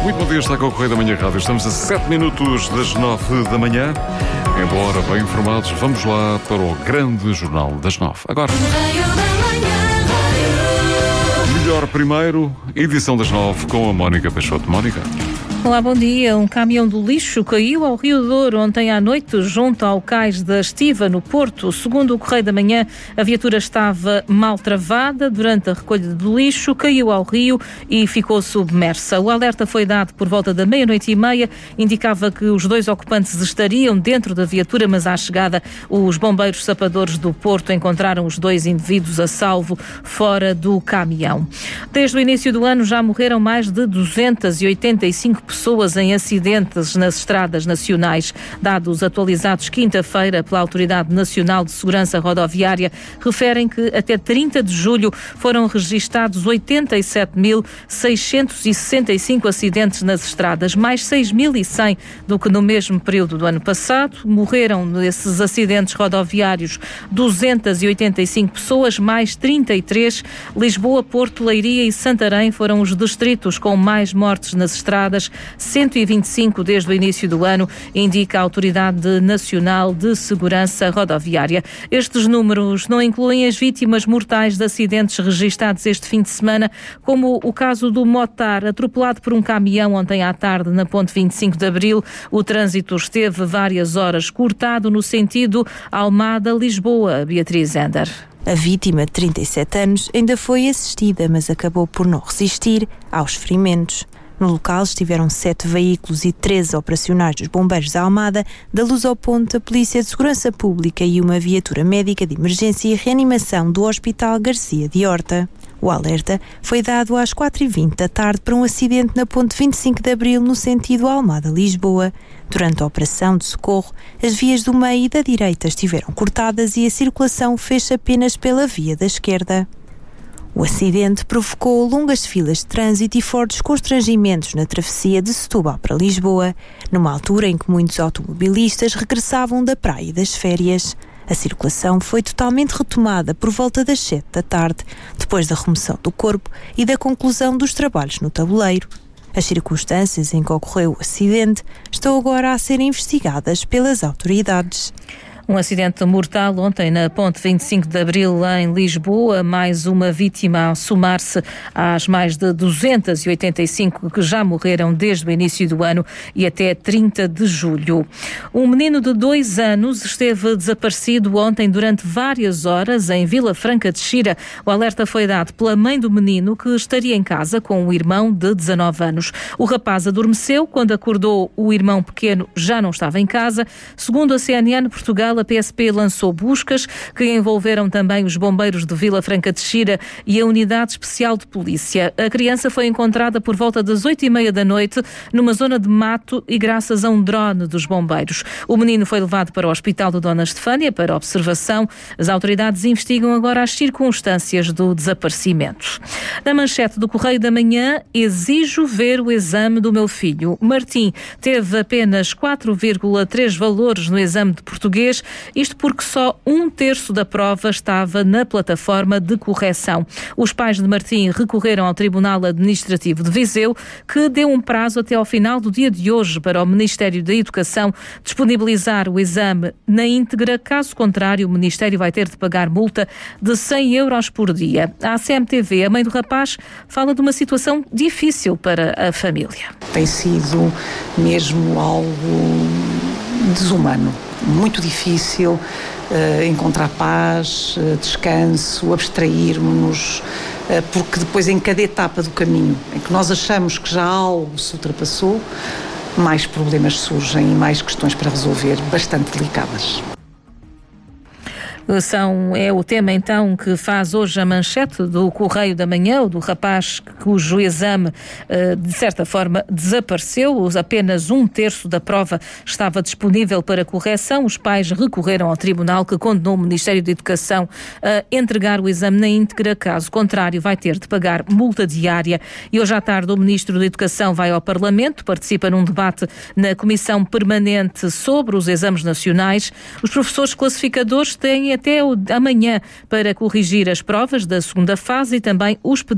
Muito bom dia, está com o Correio da Manhã Rádio. Estamos a 7 minutos das 9 da manhã. Embora bem informados, vamos lá para o grande jornal das 9. Agora, melhor primeiro, edição das 9 com a Mónica Peixoto. Mónica. Olá, bom dia. Um caminhão de lixo caiu ao Rio Douro ontem à noite, junto ao cais da Estiva, no Porto. Segundo o Correio da Manhã, a viatura estava mal travada durante a recolha do lixo, caiu ao rio e ficou submersa. O alerta foi dado por volta da 00:30, indicava que os dois ocupantes estariam dentro da viatura, mas à chegada os bombeiros sapadores do Porto encontraram os dois indivíduos a salvo fora do caminhão. Desde o início do ano já morreram mais de 285 pessoas em acidentes nas estradas nacionais. Dados atualizados quinta-feira pela Autoridade Nacional de Segurança Rodoviária referem que até 30 de julho foram registados 87.665 acidentes nas estradas, mais 6.100 do que no mesmo período do ano passado. Morreram nesses acidentes rodoviários 285 pessoas, mais 33. Lisboa, Porto, Leiria e Santarém foram os distritos com mais mortes nas estradas, 125 desde o início do ano, indica a Autoridade Nacional de Segurança Rodoviária. Estes números não incluem as vítimas mortais de acidentes registados este fim de semana, como o caso do motar atropelado por um caminhão ontem à tarde na ponte 25 de Abril. O trânsito esteve várias horas cortado no sentido Almada-Lisboa. Beatriz Ender. A vítima, de 37 anos, ainda foi assistida, mas acabou por não resistir aos ferimentos. No local estiveram 7 veículos e 13 operacionais dos bombeiros da Almada, da Luz ao Ponte, a Polícia de Segurança Pública e uma viatura médica de emergência e reanimação do Hospital Garcia de Horta. O alerta foi dado às 4h20 da tarde para um acidente na ponte 25 de Abril, no sentido Almada-Lisboa. Durante a operação de socorro, as vias do meio e da direita estiveram cortadas e a circulação fez apenas pela via da esquerda. O acidente provocou longas filas de trânsito e fortes constrangimentos na travessia de Setúbal para Lisboa, numa altura em que muitos automobilistas regressavam da praia e das férias. A circulação foi totalmente retomada por volta das 7 da tarde, depois da remoção do corpo e da conclusão dos trabalhos no tabuleiro. As circunstâncias em que ocorreu o acidente estão agora a ser investigadas pelas autoridades. Um acidente mortal ontem na ponte 25 de Abril em Lisboa, mais uma vítima a somar-se às mais de 285 que já morreram desde o início do ano e até 30 de julho. Um menino de 2 anos esteve desaparecido ontem durante várias horas em Vila Franca de Xira. O alerta foi dado pela mãe do menino, que estaria em casa com o irmão de 19 anos. O rapaz adormeceu. Quando acordou, o irmão pequeno já não estava em casa. Segundo a CNN Portugal, a PSP lançou buscas que envolveram também os bombeiros de Vila Franca de Xira e a Unidade Especial de Polícia. A criança foi encontrada por volta das 8h30 da noite numa zona de mato e graças a um drone dos bombeiros. O menino foi levado para o Hospital de Dona Estefânia para observação. As autoridades investigam agora as circunstâncias do desaparecimento. Na manchete do Correio da Manhã, exijo ver o exame do meu filho. Martim teve apenas 4,3 valores no exame de português, isto porque só 1/3 da prova estava na plataforma de correção. Os pais de Martim recorreram ao Tribunal Administrativo de Viseu, que deu um prazo até ao final do dia de hoje para o Ministério da Educação disponibilizar o exame na íntegra. Caso contrário, o Ministério vai ter de pagar multa de 100 euros por dia. A CMTV, a mãe do rapaz, fala de uma situação difícil para a família. Tem sido mesmo algo desumano. Muito difícil encontrar paz, descanso, abstrairmos-nos, porque depois em cada etapa do caminho em que nós achamos que já algo se ultrapassou, mais problemas surgem e mais questões para resolver, bastante delicadas. É o tema então que faz hoje a manchete do Correio da Manhã, o do rapaz cujo exame de certa forma desapareceu. Apenas 1/3 da prova estava disponível para correção. Os pais recorreram ao tribunal, que condenou o Ministério da Educação a entregar o exame na íntegra. Caso contrário, vai ter de pagar multa diária. E hoje à tarde o Ministro da Educação vai ao Parlamento, participa num debate na Comissão Permanente sobre os Exames Nacionais. Os professores classificadores têm até amanhã para corrigir as provas da segunda fase e também os